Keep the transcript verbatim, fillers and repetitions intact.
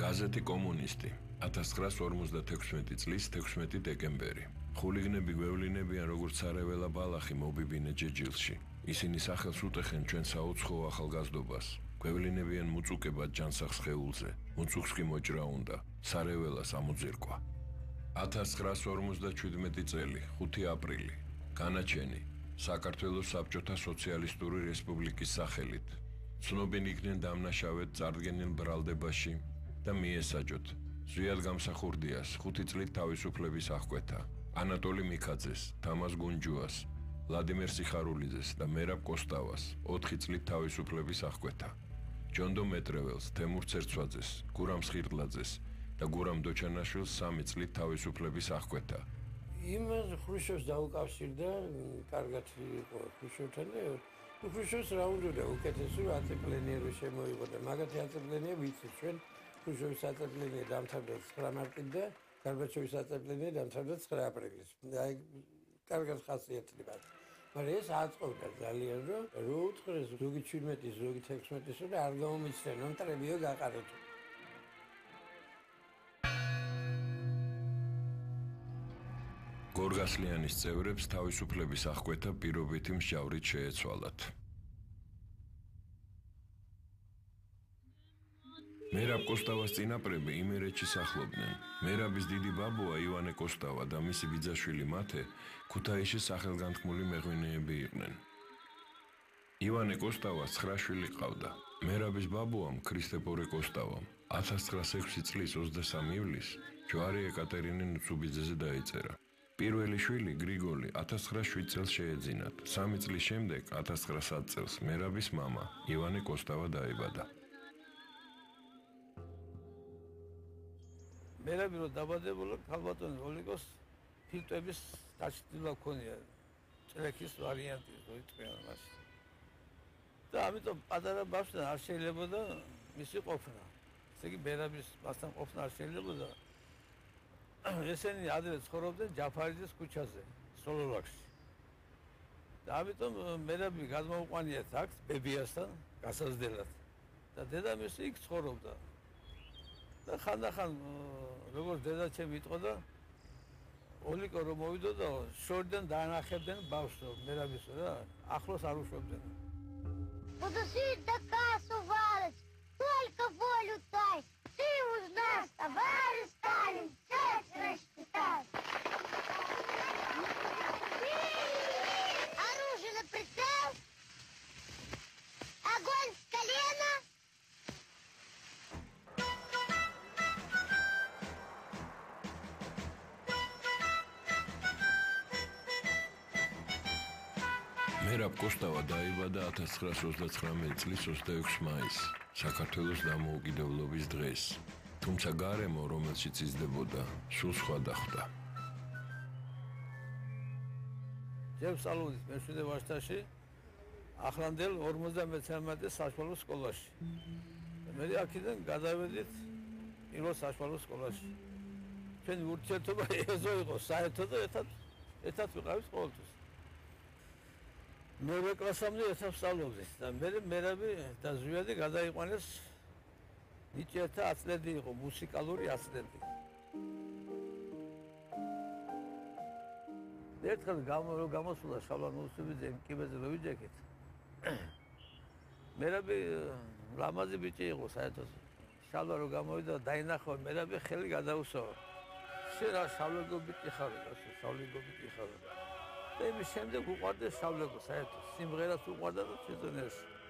გაზეთი კომუნისტი ათას ცხრაას ორმოცდათექვსმეტი წლის თექვსმეტი დეკემბერი. ხულიგნები გვევლინებიან როგორც სარეველა ბალახი მობიბინე ჯეჯილში. ისინი სახელს უტეხენ ჩვენ საუცხოო ახალგაზრდობას. გვევლინებიან მუწუკებად ჯანსაღ სხეულზე. მუწუქს კი მოჭრა უნდა, სარეველას ამოძირკვა. ათას ცხრაას ორმოცდაჩვიდმეტი წელი, ხუთი აპრილი. განაჩენი საქართველოს საბჭოთა სოციალისტური რესპუბლიკის სახელით. ცნობენ იქნენ დამნაშავედ წარდგენილ ბრალდებაში და მიესაჯოთ ზვიად გამსახურდიას ხუთი წლით თავისუფლების აღკვეთა, ანატოლი მიქაძეს, თამაზ გუნჯუას, ვლადიმერ სიხარულიძეს და მერაბ კოსტავას ოთხი წლით თავისუფლების აღკვეთა, ჯონდო მეტრეველს, თემურ ცერცვაძეს, გურამ სხირტლაძეს და გურამ დოჩანაშვილს სამი წლით თავისუფლების აღკვეთა. იმას ხრუშჩოვს დაუკავშირდა, კარგად იყო ხრუშჩოვთან და ხრუშჩოვს რა უნდა უკეთესი აწეპლენიერო შემოიღო და მაგათი აწეპლენია ვიცით ჩვენ ხრუშჩოვის აწეპლენია დამთავრდა ცხრა მარტით და გარბაჩოვის აწეპლენია დამთავრდა ცხრა აპრილის. აი კარგად ხასიათდება. მაგრამ ეს აწყობდა ძალიან რომ რო უთხრეს ზოგი ჩვიდმეტი, ზოგი თექვსმეტი და არ გამომიცნენ, რომ ტრებიო გაყარეთ. გორგასლიანის წევრებს თავისუფლების აღკვეთა პირობითი მსჯავრით შეეცვალათ. მერაბ კოსტავას წინაპრები იმერეთში სახლობდნენ. მერაბის დიდი ბაბუა ივანე კოსტავა და მისი ბიძაშვილი მათე ქუთაისის სახელგანთქმული მეღვინეები იყვნენ. ივანე კოსტავას ცხრა შვილი ყავდა. მერაბის ბაბუამ ქრისტეფორე კოსტავამ ათას ცხრაას ექვსი წლის ოცდასამი ივლისს ჯვარი ეკატერინე ნუცუბიძეზე დაიწერა. პირველი შვილი გრიგოლი ათას ცხრაას შვიდ წელს შეეძინათ. სამი წლის შემდეგ ათას ცხრაას ათ წელს მერაბის მამა ივანე კოსტავა დაიბადა. მერაბი რო დაბადებულა ქალბატონი ოლიგოს ფილტვების დაჭრილა ქონია ჭრექის ვარიანტი რო იტყვიან მას. და ამიტომ პატარა ბავშვთან არ შეიძლებოდა მისი ყოფნა. ესე იგი მერაბის მასთან ყოფნა არ შეიძლებოდა. ესენი ადრე ცხოვრობდნენ ჯაფარიძის ქუჩაზე, სოლოლაკში. და ამიტომ მერაბი გადმოუყვანიათ აქ ბებიასთან გასაზრდელად. და დედამისი იქ ცხოვრობდა. და ხანდახან როგორც დედაჩემი იტყოდა, ოლიკო რომ მოვიდოდა, შორიდან დაანახებდნენ ბავშვს მერაბის რა, ახლოს არ უშვებდნენ. Подожди до кассу валить, только волю дай, ты узнаешь, товарищ Сталин, честь рассчитай. Оружие на прицел, огонь с колена. მერაბ კოსტავა დაიბადა ათას ცხრაას ოცდაცხრამეტი წლის ოცდაექვსი მაისს, საქართველოს დამოუკიდებლობის დღეს. თუმცა გარემო, რომელშიც იზრდებოდა, სულ სხვა დახვდა. ჯერ ვსწავლობდით მეშვიდე ვაჟთაში, ახლანდელ ორმოცდამეცხრამეტე საშუალო სკოლაში. მე აქედან გადავედით პირველ საშუალო სკოლაში. ჩვენი ურთიერთობა ეზო იყო საერთო და ერთად ერთად ვიყავით ყოველთვის. მერვე კლასამდე ერთად ვსწავლობდით და მე მერაბი და ზვიადი გადაიყვანეს ნიჭიერთა ათწლედი იყო, მუსიკალური ათწლედი. ერთხელ რომ გამოსულა შალვა ნუსუბიძე კიბეზე რო ვიჯექით. მერაბი ლამაზი ბიჭი იყო საერთოდ. შალვა რო გამოვიდა დაინახვა მერაბი ხელი გადაუსვა. შენ რა შავლეგო ბიჭი ხარ, ასე შავლეგო ბიჭი ხარ. და იმის შემდეგ უყვარდა შავლეგო საერთოდ. სიმღერას უყვარდა და ციტონერს.